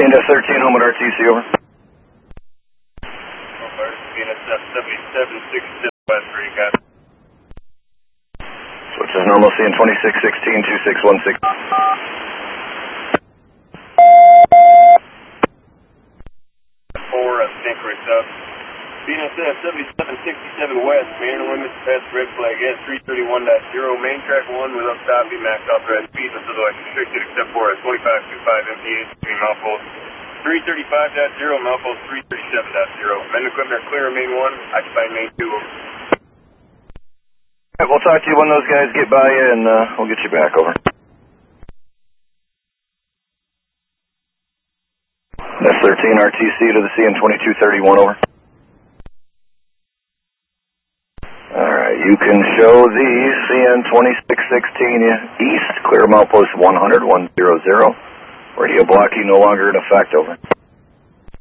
Venus 13, home at RTC, over. Venus 7767 West, where you got. Switch is normal, CN 2616, 2616. Anchorage up. Venus 7767 West, main limits past red flag S 331.0, main track 1 with up top, be max authorized speed, is otherwise restricted except for a 2525 MPH between mouthfuls 335.0, mouthfuls 337.0. Men equipment are clear, main 1, occupy main 2. Alright, we'll talk to you when those guys get by you, and we'll get you back, over. That's 13 RTC to the CN 2231, over. Alright, you can show the CN 2616 east, clear mount post 100, 100. Radio blocking no longer in effect, over.